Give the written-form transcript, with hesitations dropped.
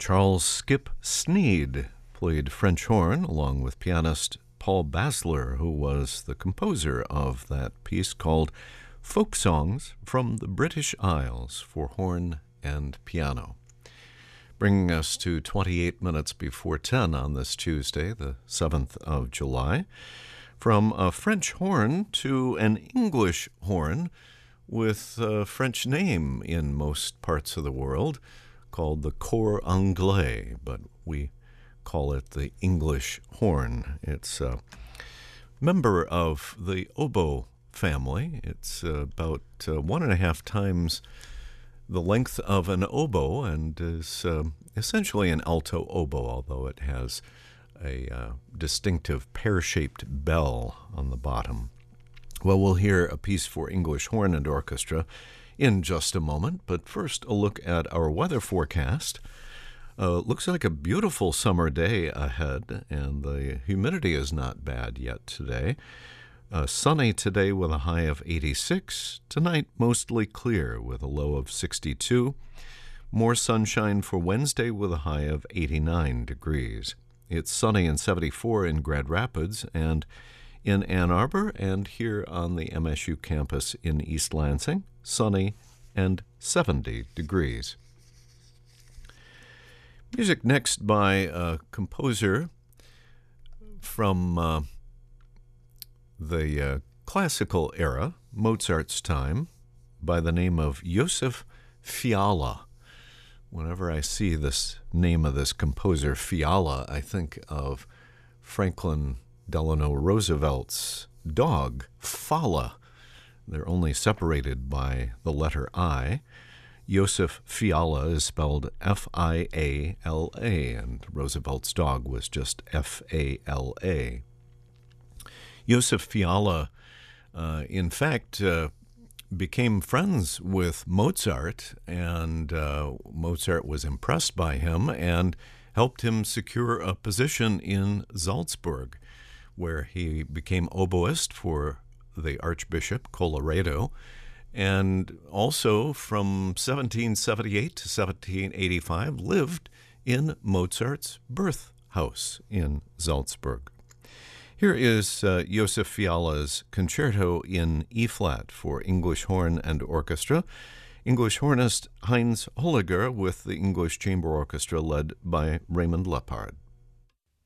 Charles Skip Sneed played French horn along with pianist Paul Basler, who was the composer of that piece called Folk Songs from the British Isles for horn and piano. Bringing us to 28 minutes before 10 on this Tuesday, the 7th of July. From a French horn to an English horn with a French name in most parts of the world called the cor anglais, but we call it the English horn. It's a member of the oboe family. It's about 1.5 times the length of an oboe and is essentially an alto oboe, although it has a distinctive pear-shaped bell on the bottom. Well, we'll hear a piece for English horn and orchestra in just a moment, but first a look at our weather forecast. Looks like a beautiful summer day ahead, and the humidity is not bad yet today. Sunny today with a high of 86. Tonight, mostly clear with a low of 62. More sunshine for Wednesday with a high of 89 degrees. It's sunny and 74 in Grand Rapids and in Ann Arbor, and here on the MSU campus in East Lansing, sunny and 70 degrees. Music next by a composer from the classical era, Mozart's time, by the name of Joseph Fiala. Whenever I see this name of this composer, Fiala, I think of Franklin Delano Roosevelt's dog, Fala. They're only separated by the letter I. Joseph Fiala is spelled F-I-A-L-A, and Roosevelt's dog was just F-A-L-A. Joseph Fiala, in fact, became friends with Mozart, and Mozart was impressed by him and helped him secure a position in Salzburg, where he became oboist for the Archbishop Colloredo, and also from 1778 to 1785 lived in Mozart's birth house in Salzburg. Here is Joseph Fiala's Concerto in E-flat for English horn and orchestra. English hornist Heinz Holliger with the English Chamber Orchestra led by Raymond Lepard.